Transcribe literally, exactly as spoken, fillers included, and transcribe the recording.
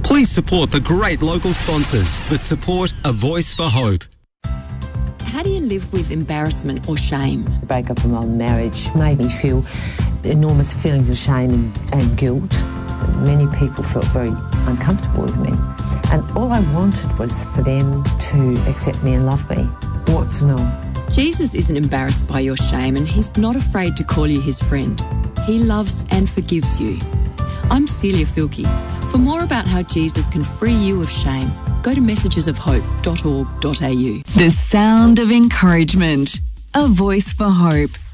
Please support the great local sponsors that support A Voice for Hope. How do you live with embarrassment or shame? The breakup of my marriage made me feel enormous feelings of shame and, and guilt. Many people felt very uncomfortable with me. And all I wanted was for them to accept me and love me, warts and all. Jesus isn't embarrassed by your shame, and he's not afraid to call you his friend. He loves and forgives you. I'm Celia Filkey. For more about how Jesus can free you of shame, go to messages of hope dot org dot a u. The sound of encouragement. A Voice for Hope.